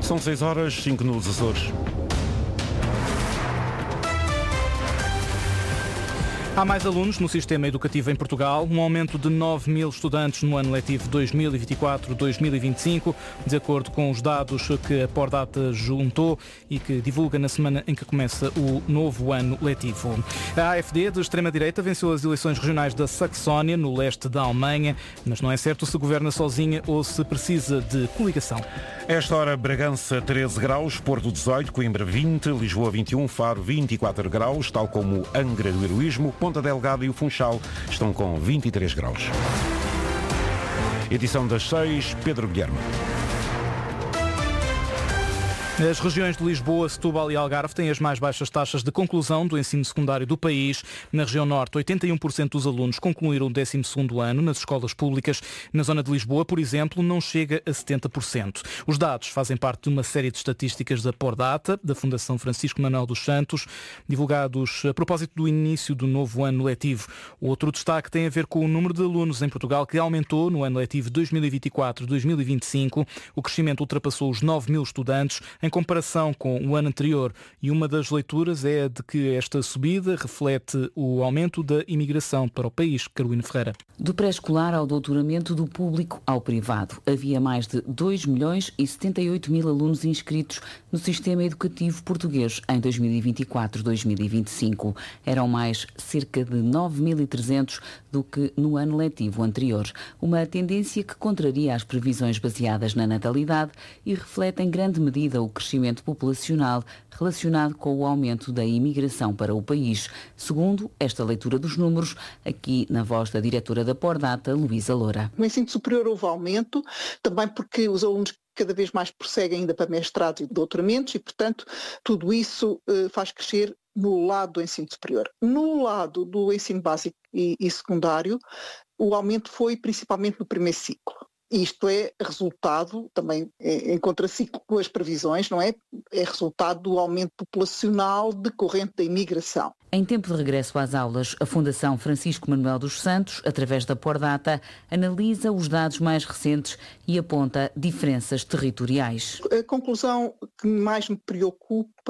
São 6 horas, 5 nos Açores. Há mais alunos no sistema educativo em Portugal, um aumento de 9.000 estudantes no ano letivo 2024-2025, de acordo com os dados que a Pordata juntou e que divulga na semana em que começa o novo ano letivo. A AfD, de extrema-direita, venceu as eleições regionais da Saxónia, no leste da Alemanha, mas não é certo se governa sozinha ou se precisa de coligação. Esta hora, Bragança 13 graus, Porto 18, Coimbra 20, Lisboa 21, Faro 24 graus, tal como Angra do Heroísmo, Ponta Delgada e o Funchal estão com 23 graus. Edição das 6, Pedro Guilherme. As regiões de Lisboa, Setúbal e Algarve têm as mais baixas taxas de conclusão do ensino secundário do país. Na região norte, 81% dos alunos concluíram o 12º ano nas escolas públicas. Na zona de Lisboa, por exemplo, não chega a 70%. Os dados fazem parte de uma série de estatísticas da Pordata, da Fundação Francisco Manuel dos Santos, divulgados a propósito do início do novo ano letivo. O outro destaque tem a ver com o número de alunos em Portugal, que aumentou no ano letivo 2024-2025. O crescimento ultrapassou os 9.000 estudantes, em comparação com o ano anterior, e uma das leituras é a de que esta subida reflete o aumento da imigração para o país. Carolina Ferreira. Do pré-escolar ao doutoramento, do público ao privado. Havia mais de 2.078.000 alunos inscritos no sistema educativo português em 2024-2025. Eram mais cerca de 9.300 do que no ano letivo anterior. Uma tendência que contraria as previsões baseadas na natalidade e reflete em grande medida o crescimento populacional relacionado com o aumento da imigração para o país, segundo esta leitura dos números, aqui na voz da diretora da Pordata, Luísa Loura. No ensino superior houve aumento, também porque os alunos cada vez mais prosseguem ainda para mestrados e doutoramentos e, portanto, tudo isso faz crescer no lado do ensino superior. No lado do ensino básico e secundário, o aumento foi principalmente no primeiro ciclo. Isto é resultado, também em contraciclo com as previsões, não é? É resultado do aumento populacional decorrente da imigração. Em tempo de regresso às aulas, a Fundação Francisco Manuel dos Santos, através da Pordata, analisa os dados mais recentes e aponta diferenças territoriais. A conclusão que mais me preocupa